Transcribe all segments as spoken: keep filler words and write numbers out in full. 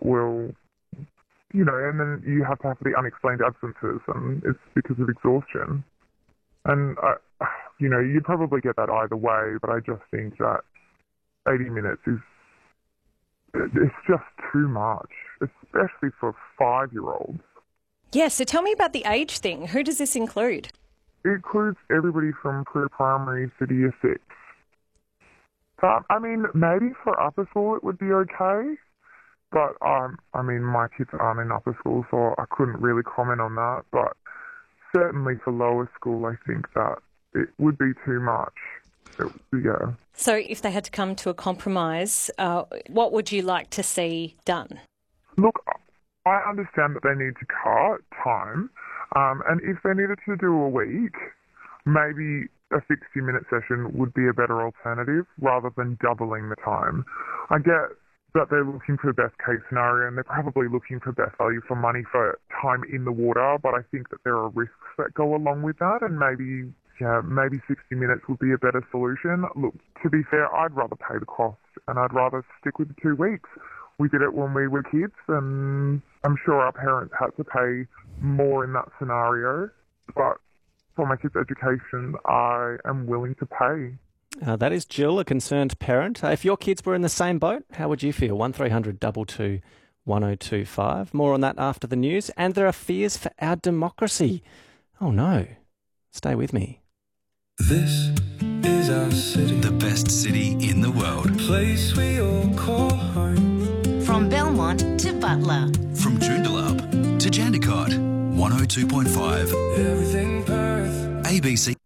will, you know, and then you have to have the unexplained absences, and it's because of exhaustion. And, I, you know, you'd probably get that either way, but I just think that eighty minutes is, it's just too much, especially for five-year-olds. Yeah, so tell me about the age thing. Who does this include? It includes everybody from pre-primary to year six. So, I mean, maybe for upper school it would be okay, but, um, I mean, my kids aren't in upper school, so I couldn't really comment on that, but certainly for lower school, I think that it would be too much. It, yeah. So if they had to come to a compromise, uh, what would you like to see done? Look, I understand that they need to cut time, um, and if they needed to do a week, maybe a sixty-minute session would be a better alternative rather than doubling the time. I get that they're looking for the best case scenario, and they're probably looking for best value for money for time in the water, but I think that there are risks that go along with that, and maybe yeah, maybe sixty minutes would be a better solution. Look, to be fair, I'd rather pay the cost, and I'd rather stick with the two weeks. We did it when we were kids, and I'm sure our parents had to pay more in that scenario, but for my kids' education, I am willing to pay. Uh, that is Jill, a concerned parent. Uh, if your kids were in the same boat, how would you feel? one three hundred two two one oh two five. More on that after the news. And there are fears for our democracy. Oh no. Stay with me. This is our city. The best city in the world. A place we all call home. From Belmont to Butler. From Joondalup to Jandakot. one oh two point five. Everything Perth. A B C.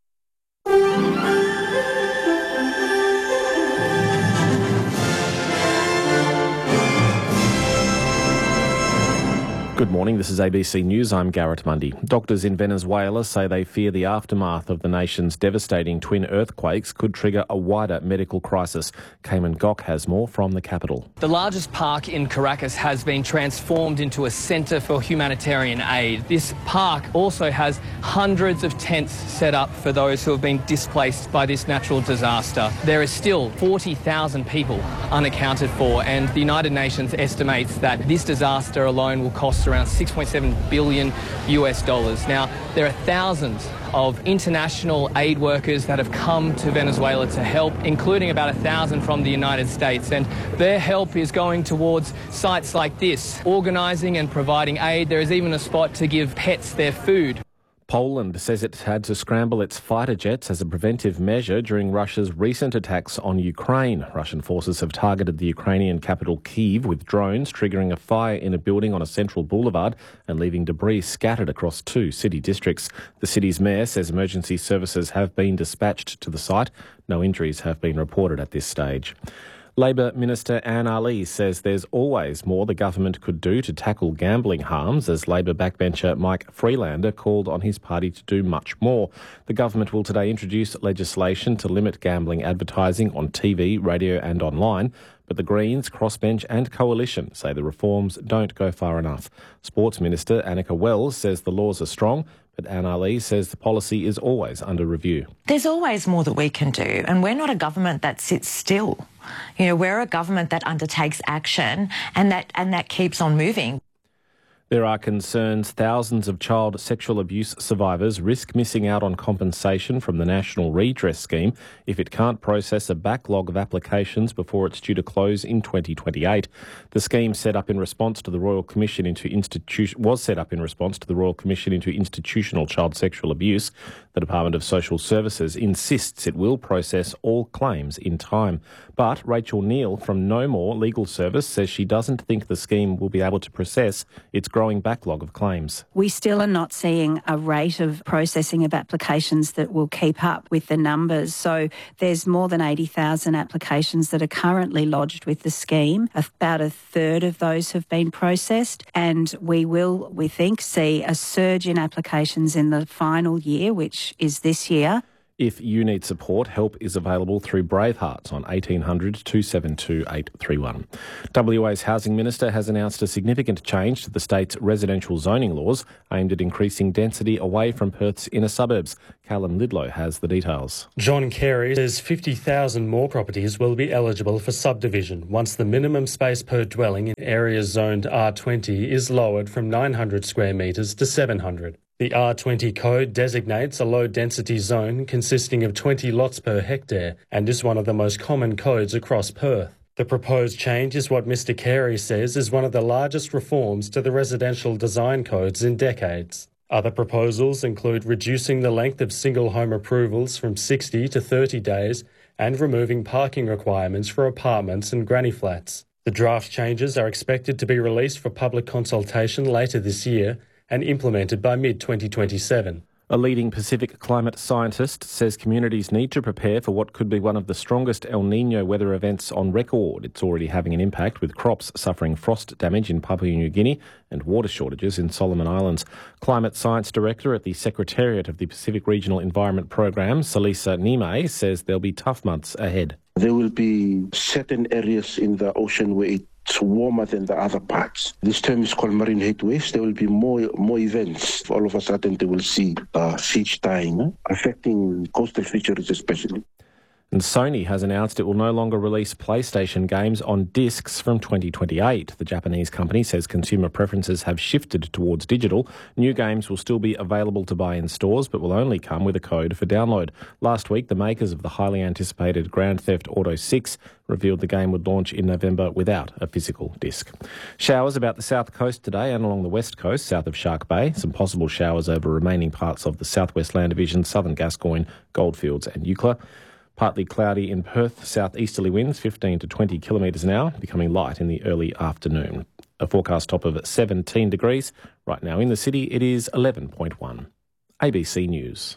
Good morning, this is A B C News. I'm Garrett Mundy. Doctors in Venezuela say they fear the aftermath of the nation's devastating twin earthquakes could trigger a wider medical crisis. Cayman Gok has more from the capital. The largest park in Caracas has been transformed into a centre for humanitarian aid. This park also has hundreds of tents set up for those who have been displaced by this natural disaster. There is still forty thousand people unaccounted for, and the United Nations estimates that this disaster alone will cost around six point seven billion US dollars. Now, there are thousands of international aid workers that have come to Venezuela to help, including about a thousand from the United States, and their help is going towards sites like this, organising and providing aid. There is even a spot to give pets their food. Poland says it had to scramble its fighter jets as a preventive measure during Russia's recent attacks on Ukraine. Russian forces have targeted the Ukrainian capital Kyiv with drones, triggering a fire in a building on a central boulevard and leaving debris scattered across two city districts. The city's mayor says emergency services have been dispatched to the site. No injuries have been reported at this stage. Labor Minister Anne Ali says there's always more the government could do to tackle gambling harms, as Labor backbencher Mike Freelander called on his party to do much more. The government will today introduce legislation to limit gambling advertising on T V, radio and online, but the Greens, Crossbench and Coalition say the reforms don't go far enough. Sports Minister Annika Wells says the laws are strong, but Anne Ali says the policy is always under review. There's always more that we can do, and we're not a government that sits still. You know, we're a government that undertakes action and that and that keeps on moving. There are concerns thousands of child sexual abuse survivors risk missing out on compensation from the National Redress Scheme if it can't process a backlog of applications before it's due to close in twenty twenty-eight. The scheme set up in response to the Royal Commission into Institu- was set up in response to the Royal Commission into Institutional Child Sexual Abuse. The Department of Social Services insists it will process all claims in time. But Rachel Neal from No More Legal Service says she doesn't think the scheme will be able to process its growing backlog of claims. We still are not seeing a rate of processing of applications that will keep up with the numbers. So there's more than eighty thousand applications that are currently lodged with the scheme. About a third of those have been processed, and we will, we think, see a surge in applications in the final year, which is this year. If you need support, help is available through Brave Hearts on eighteen hundred, two seven two, eight three one. W A's Housing Minister has announced a significant change to the state's residential zoning laws aimed at increasing density away from Perth's inner suburbs. Callum Lidlow has the details. John Carey says fifty thousand more properties will be eligible for subdivision once the minimum space per dwelling in areas zoned R twenty is lowered from nine hundred square metres to seven hundred. The R twenty code designates a low-density zone consisting of twenty lots per hectare and is one of the most common codes across Perth. The proposed change is what Mr Carey says is one of the largest reforms to the residential design codes in decades. Other proposals include reducing the length of single home approvals from sixty to thirty days and removing parking requirements for apartments and granny flats. The draft changes are expected to be released for public consultation later this year and implemented by mid twenty twenty-seven. A leading Pacific climate scientist says communities need to prepare for what could be one of the strongest El Niño weather events on record. It's already having an impact, with crops suffering frost damage in Papua New Guinea and water shortages in Solomon Islands. Climate Science Director at the Secretariat of the Pacific Regional Environment Program, Salisa Nime, says there'll be tough months ahead. There will be certain areas in the ocean where it It's warmer than the other parts. This term is called marine heat waves. There will be more more events. All of a sudden, they will see uh, fish dying, eh? affecting coastal fisheries especially. And Sony has announced it will no longer release PlayStation games on discs from twenty twenty-eight. The Japanese company says consumer preferences have shifted towards digital. New games will still be available to buy in stores, but will only come with a code for download. Last week, the makers of the highly anticipated Grand Theft Auto six revealed the game would launch in November without a physical disc. Showers about the south coast today and along the west coast, south of Shark Bay. Some possible showers over remaining parts of the southwest land division, southern Gascoyne, Goldfields and Eucla. Partly cloudy in Perth, southeasterly winds fifteen to twenty kilometres an hour, becoming light in the early afternoon. A forecast top of seventeen degrees. Right now in the city, it is eleven point one. A B C News.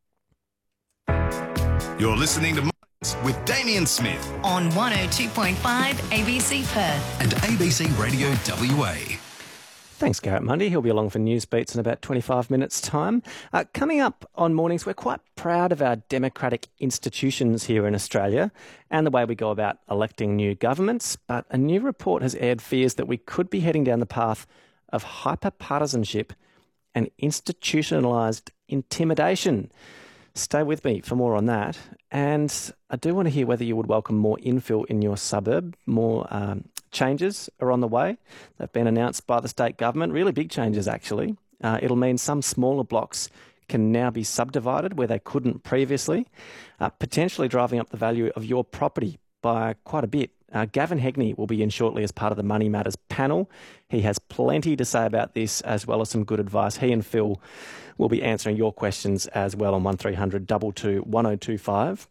You're listening to Minds with Damien Smith on one oh two point five A B C Perth and A B C Radio W A. Thanks, Garrett Mundy. He'll be along for News Beats in about twenty-five minutes' time. Uh, coming up on Mornings, we're quite proud of our democratic institutions here in Australia and the way we go about electing new governments, but a new report has aired fears that we could be heading down the path of hyper-partisanship and institutionalised intimidation. Stay with me for more on that. And I do want to hear whether you would welcome more infill in your suburb, more um, changes are on the way. They've been announced by the state government, really big changes actually. Uh, it'll mean some smaller blocks can now be subdivided where they couldn't previously, uh, potentially driving up the value of your property by quite a bit. Uh, Gavin Hegney will be in shortly as part of the Money Matters panel. He has plenty to say about this, as well as some good advice. He and Phil will be answering your questions as well on one three hundred two two one oh two five.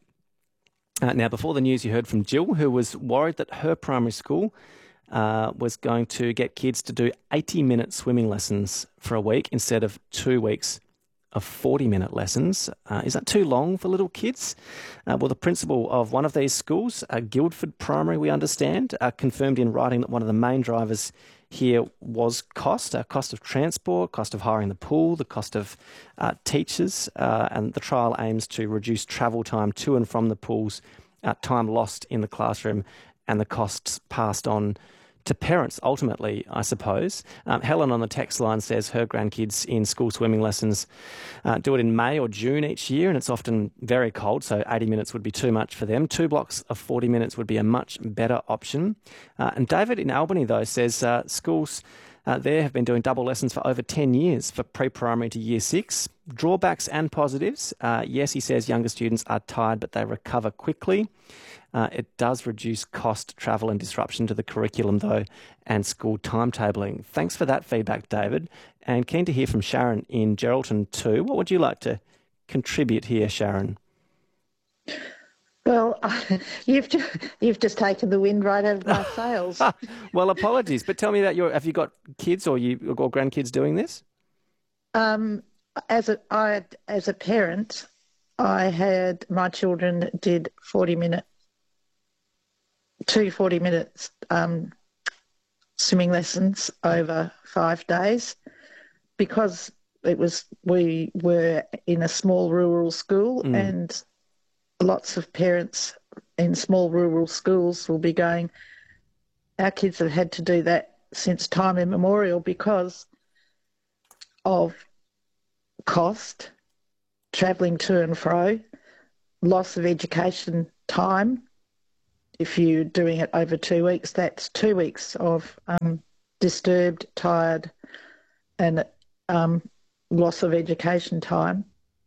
Uh, now, before the news, you heard from Jill, who was worried that her primary school uh, was going to get kids to do eighty-minute swimming lessons for a week instead of two weeks of forty-minute lessons. Uh, is that too long for little kids? Uh, well, the principal of one of these schools, uh, Guildford Primary, we understand, uh, confirmed in writing that one of the main drivers here was cost, uh, cost of transport, cost of hiring the pool, the cost of uh, teachers, uh, and the trial aims to reduce travel time to and from the pools, uh, time lost in the classroom, and the costs passed on to parents, ultimately, I suppose. Um, Helen on the text line says her grandkids in school swimming lessons uh, do it in May or June each year, and it's often very cold, so eighty minutes would be too much for them. Two blocks of forty minutes would be a much better option. Uh, and David in Albany, though, says uh, schools uh, there have been doing double lessons for over ten years for pre-primary to year six. Drawbacks and positives. Uh, yes, he says younger students are tired, but they recover quickly. Uh, it does reduce cost, travel and disruption to the curriculum, though, and school timetabling. Thanks for that feedback, David. And keen to hear from Sharon in Geraldton too. What would you like to contribute here, Sharon? Well, you've just, you've just taken the wind right out of my sails. Well, apologies, but tell me that you're, have you got kids or you or grandkids doing this? Um, as a I as a parent, I had my children did forty minute. Two forty minutes um, swimming lessons over five days because it was we were in a small rural school, Mm. and lots of parents in small rural schools will be going, our kids have had to do that since time immemorial because of cost, travelling to and fro, loss of education time. If you're doing it over two weeks, that's two weeks of um, disturbed, tired, and um, loss of education time.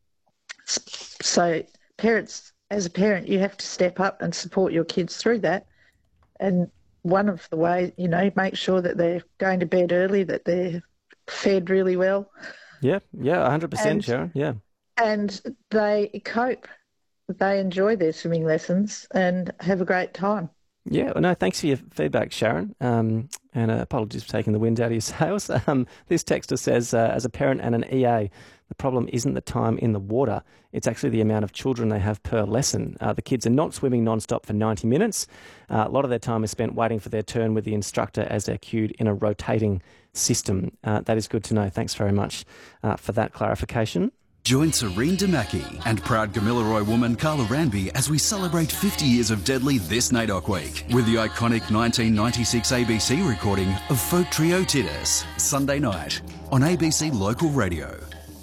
So parents, as a parent, you have to step up and support your kids through that. And one of the ways, you know, make sure that they're going to bed early, that they're fed really well. Yeah, yeah, one hundred percent, And- Sharon, yeah. And they cope. They enjoy their swimming lessons and have a great time. Yeah, well, no, thanks for your feedback, Sharon. Um, and uh, apologies for taking the wind out of your sails. Um, this texter says, uh, as a parent and an E A, the problem isn't the time in the water. It's actually the amount of children they have per lesson. Uh, the kids are not swimming non-stop for ninety minutes. Uh, a lot of their time is spent waiting for their turn with the instructor as they're cued in a rotating system. Uh, that is good to know. Thanks very much uh, for that clarification. Join Serene Damaki and proud Gamilaroi woman Carla Ranby as we celebrate fifty years of Deadly this NAIDOC week with the iconic nineteen ninety-six A B C recording of folk trio Titus, Sunday night on A B C Local Radio.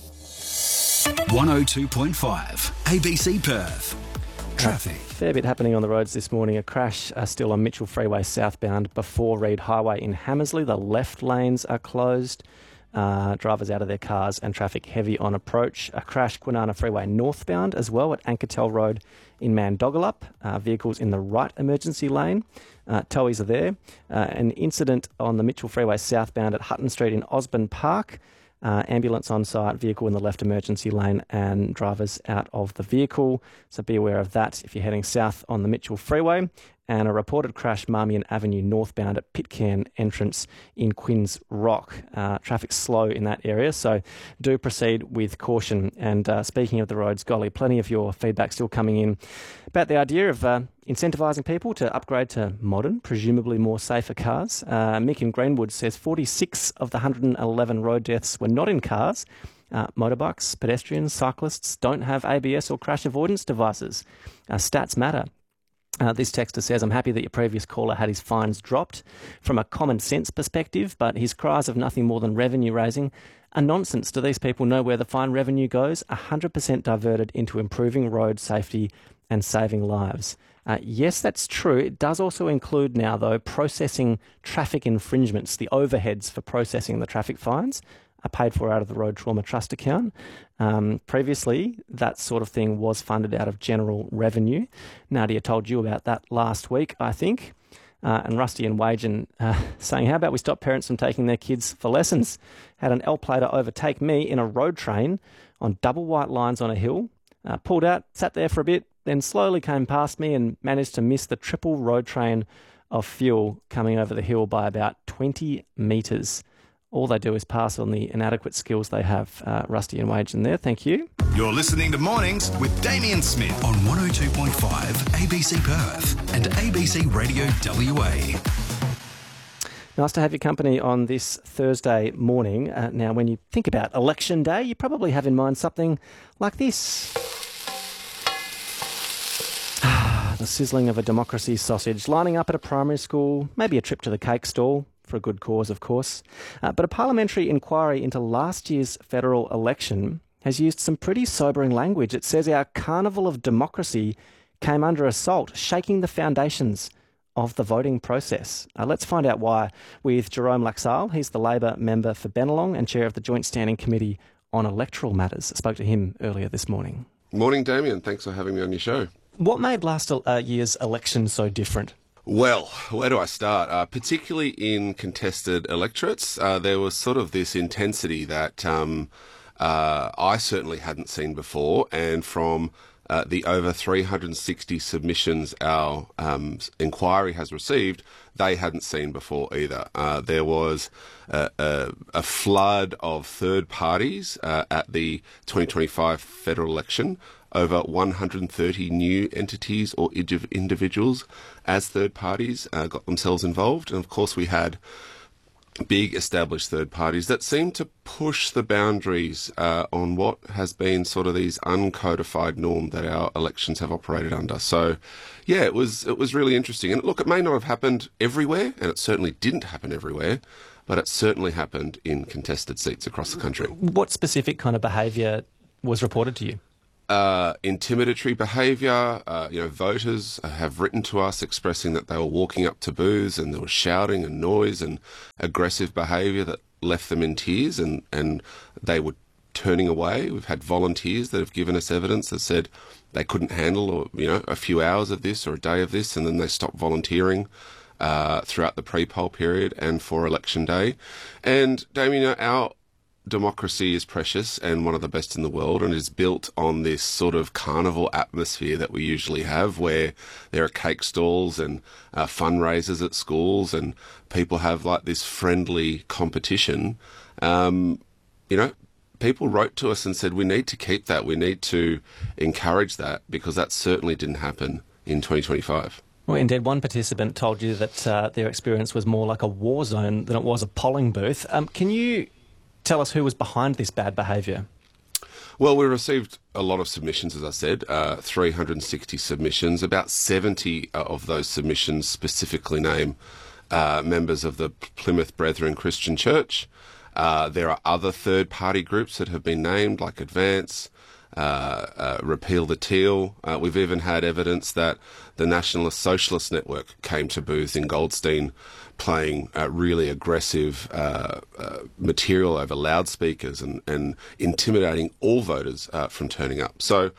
one oh two point five A B C Perth. Traffic. Fair bit happening on the roads this morning. A crash uh, still on Mitchell Freeway southbound before Reed Highway in Hamersley. The left lanes are closed. Uh, drivers out of their cars and traffic heavy on approach. A crash Kwinana Freeway northbound as well at Ankertel Road in Mandogalup. Uh, vehicles in the right emergency lane. Uh, towies are there. Uh, an incident on the Mitchell Freeway southbound at Hutton Street in Osborne Park. Uh, ambulance on site, vehicle in the left emergency lane and drivers out of the vehicle. So be aware of that if you're heading south on the Mitchell Freeway. And a reported crash Marmion Avenue northbound at Pitcairn entrance in Quinns Rock. Uh, traffic slow in that area, so do proceed with caution. And uh, speaking of the roads, golly, plenty of your feedback still coming in about the idea of uh, incentivising people to upgrade to modern, presumably more safer cars. Uh, Mick in Greenwood says forty-six of the one hundred eleven road deaths were not in cars. Uh, motorbikes, pedestrians, cyclists don't have A B S or crash avoidance devices. Uh, stats matter. Uh, this texter says, I'm happy that your previous caller had his fines dropped from a common sense perspective, but his cries of nothing more than revenue raising are nonsense. Do these people know where the fine revenue goes? one hundred percent diverted into improving road safety and saving lives. Uh, yes, that's true. It does also include now, though, processing traffic infringements. The overheads for processing the traffic fines are paid for out of the Road Trauma Trust account. Um, previously, that sort of thing was funded out of general revenue. Nadia told you about that last week, I think. Uh, and Rusty and Wagen uh, saying, how about we stop parents from taking their kids for lessons? Had an L-plater overtake me in a road train on double white lines on a hill. Uh, pulled out, sat there for a bit, then slowly came past me and managed to miss the triple road train of fuel coming over the hill by about twenty metres. All they do is pass on the inadequate skills they have. Uh, Rusty and Wagen there, thank you. You're listening to Mornings with Damien Smith on one oh two point five A B C Perth and A B C Radio W A. Nice to have your company on this Thursday morning. Uh, now, when you think about election day, you probably have in mind something like this. The sizzling of a democracy sausage, lining up at a primary school, maybe a trip to the cake stall, for a good cause, of course. Uh, but a parliamentary inquiry into last year's federal election has used some pretty sobering language. It says our carnival of democracy came under assault, shaking the foundations of the voting process. Uh, let's find out why with Jerome Laxale. He's the Labor member for Bennelong and chair of the Joint Standing Committee on Electoral Matters. I spoke to him earlier this morning. Morning, Damien. Thanks for having me on your show. What made last uh, year's election so different? Well, where do I start? Uh, particularly in contested electorates, uh, there was sort of this intensity that um, uh, I certainly hadn't seen before, and from uh, the over three hundred sixty submissions our um, inquiry has received, they hadn't seen before either. Uh, there was a, a, a flood of third parties uh, at the twenty twenty-five federal election. Over one hundred thirty new entities or individuals as third parties uh, got themselves involved. And of course we had big established third parties that seem to push the boundaries uh, on what has been sort of these uncodified norm that our elections have operated under. So, yeah, it was it was really interesting. And look, it may not have happened everywhere, and it certainly didn't happen everywhere, but it certainly happened in contested seats across the country. What specific kind of behaviour was reported to you? Uh, intimidatory behaviour. Uh, you know, voters have written to us expressing that they were walking up to booths and there was shouting and noise and aggressive behaviour that left them in tears, and, and they were turning away. We've had volunteers that have given us evidence that said they couldn't handle, or, you know, a few hours of this or a day of this, and then they stopped volunteering uh, throughout the pre-poll period and for election day. And, Damien, you know, our democracy is precious and one of the best in the world, and is built on this sort of carnival atmosphere that we usually have, where there are cake stalls and uh, fundraisers at schools, and people have like this friendly competition. Um, you know, people wrote to us and said, we need to keep that, we need to encourage that, because that certainly didn't happen in twenty twenty-five. Well, indeed, one participant told you that uh, their experience was more like a war zone than it was a polling booth. Um, can you tell us who was behind this bad behaviour? Well, we received a lot of submissions, as I said, uh, three hundred sixty submissions. About seventy of those submissions specifically name uh, members of the Plymouth Brethren Christian Church. Uh, there are other third-party groups that have been named, like Advance, uh, uh, Repeal the Teal. Uh, we've even had evidence that the Nationalist Socialist Network came to booths in Goldstein playing uh, really aggressive uh, uh, material over loudspeakers and, and intimidating all voters uh, from turning up. So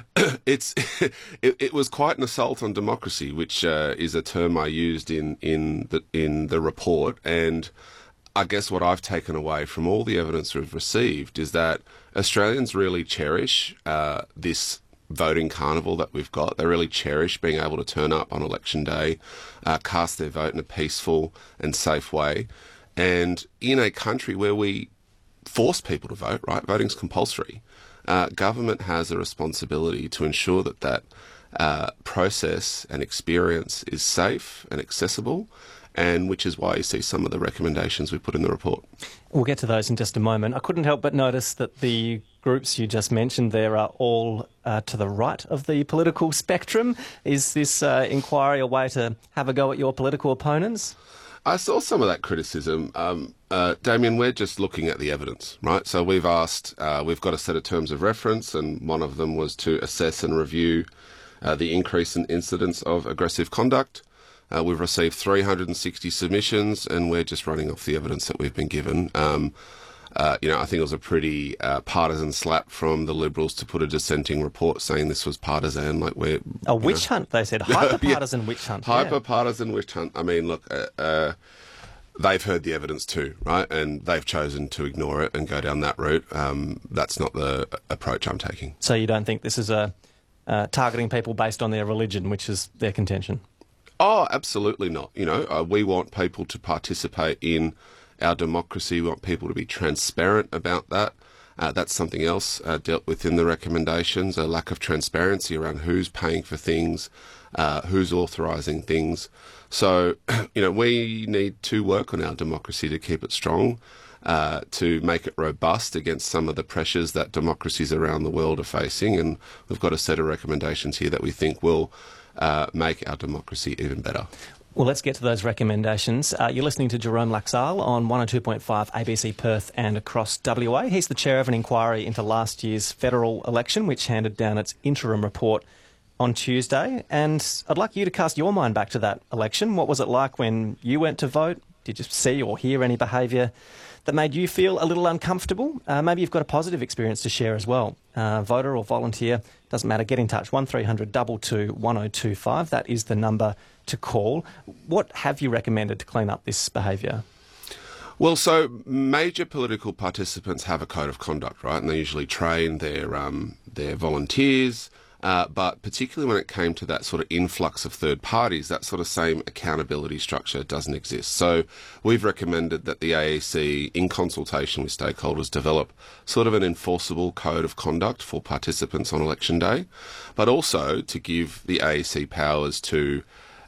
it's it, it was quite an assault on democracy, which uh, is a term I used in in the in the report. And I guess what I've taken away from all the evidence we've received is that Australians really cherish uh, this voting carnival that we've got. They really cherish being able to turn up on election day, uh, cast their vote in a peaceful and safe way. And in a country where we force people to vote, right, voting's compulsory, uh, government has a responsibility to ensure that that uh, process and experience is safe and accessible, and which is why you see some of the recommendations we put in the report. We'll get to those in just a moment. I couldn't help but notice that the groups you just mentioned there are all uh, to the right of the political spectrum. Is this uh, inquiry a way to have a go at your political opponents? I saw some of that criticism. Um, uh, Damien, we're just looking at the evidence, right? So we've asked, uh, we've got a set of terms of reference, and one of them was to assess and review uh, the increase in incidents of aggressive conduct. Uh, we've received three hundred sixty submissions, and we're just running off the evidence that we've been given. Um, uh, you know, I think it was a pretty uh, partisan slap from the Liberals to put a dissenting report saying this was partisan. Like we're a witch know. hunt, they said. Hyper-partisan yeah. witch hunt. Hyper-partisan yeah. witch hunt. I mean, look, uh, uh, they've heard the evidence too, right? And they've chosen to ignore it and go down that route. Um, that's not the approach I'm taking. So you don't think this is a uh, targeting people based on their religion, which is their contention? Oh, absolutely not. You know, uh, we want people to participate in our democracy. We want people to be transparent about that. Uh, that's something else uh, dealt with in the recommendations, a lack of transparency around who's paying for things, uh, who's authorising things. So, you know, we need to work on our democracy to keep it strong, uh, to make it robust against some of the pressures that democracies around the world are facing. And we've got a set of recommendations here that we think will Uh, make our democracy even better. Well, let's get to those recommendations. Uh, you're listening to Jerome Laxale on one oh two point five A B C Perth and across W A. He's the chair of an inquiry into last year's federal election, which handed down its interim report on Tuesday. And I'd like you to cast your mind back to that election. What was it like when you went to vote? Did you see or hear any behaviour that made you feel a little uncomfortable? Uh, maybe you've got a positive experience to share as well. Uh, voter or volunteer, doesn't matter, get in touch. one three hundred two two one oh two five, that is the number to call. What have you recommended to clean up this behaviour? Well, so major political participants have a code of conduct, right? And they usually train their, um, their volunteers. Uh, but particularly when it came to that sort of influx of third parties, that sort of same accountability structure doesn't exist. So we've recommended that the A E C, in consultation with stakeholders, develop sort of an enforceable code of conduct for participants on election day, but also to give the A E C powers to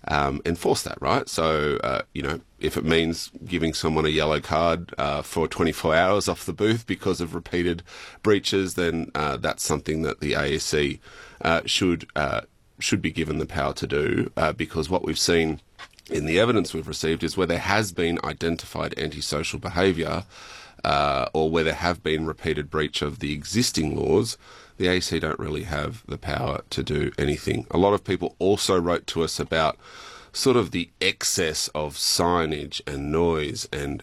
um, enforce that, right? So, uh, you know, if it means giving someone a yellow card uh, for twenty-four hours off the booth because of repeated breaches, then uh, that's something that the A S C uh, should uh, should be given the power to do, uh, because what we've seen in the evidence we've received is where there has been identified antisocial behaviour uh, or where there have been repeated breach of the existing laws, the A C don't really have the power to do anything. A lot of people also wrote to us about sort of the excess of signage and noise and